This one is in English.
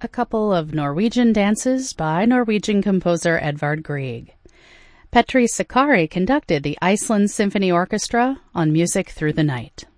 a couple of Norwegian dances by Norwegian composer Edvard Grieg. Petri Sakari conducted the Iceland Symphony Orchestra on Music Through the Night.